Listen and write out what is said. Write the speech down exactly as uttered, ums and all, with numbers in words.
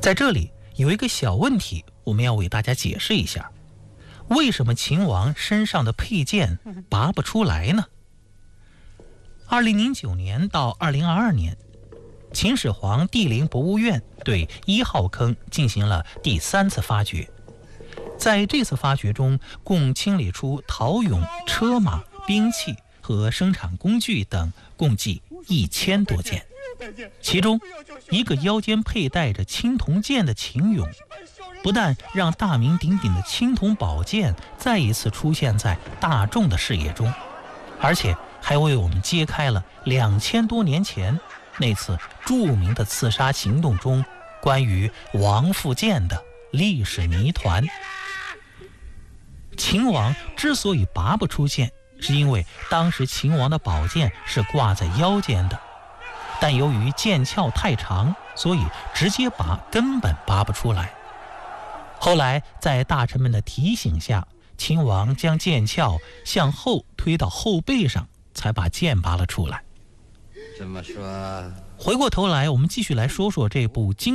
在这里有一个小问题，我们要为大家解释一下，为什么秦王身上的佩剑拔不出来呢？二零零九年到二零二二年，秦始皇帝陵博物院对一号坑进行了第三次发掘。在这次发掘中，共清理出陶俑、车马、兵器和生产工具等共计一千多件。其中，一个腰间佩戴着青铜剑的秦俑，不但让大名鼎鼎的青铜宝剑再一次出现在大众的视野中，而且还为我们揭开了两千多年前那次著名的刺杀行动中关于王复剑的历史谜团。秦王之所以拔不出剑，是因为当时秦王的宝剑是挂在腰间的，但由于剑鞘太长，所以直接拔根本拔不出来。后来在大臣们的提醒下，秦王将剑鞘向后推到后背上，才把剑拔了出来。 这么说， 回过头来，我们继续来说说这部经